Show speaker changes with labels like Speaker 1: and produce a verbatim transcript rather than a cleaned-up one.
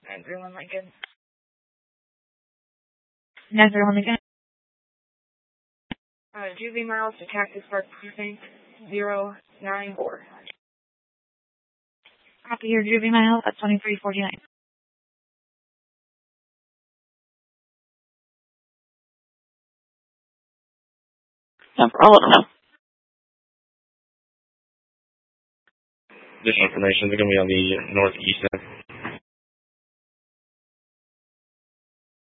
Speaker 1: nine three one Lincoln. nine three one Lincoln. Uh, Juvie Miles to Cactus Park Precinct zero nine four. Copy your Juvie Miles at twenty-three forty-nine.
Speaker 2: Yeah, I'll let them know.
Speaker 3: Additional information is going to be on the northeast end.